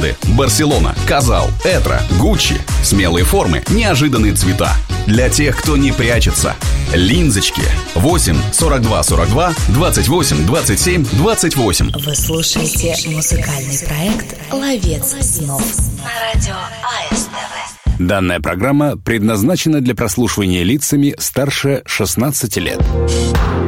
бренды: Барселона, Казал, Этро, Гуччи. Смелые формы, неожиданные цвета. Для тех, кто не прячется. Линзочки. 8 42 42 28 27 28. Вы слушаете музыкальный проект «Ловец снов» на радио АСТВ. Данная программа предназначена для прослушивания лицами старше 16 лет.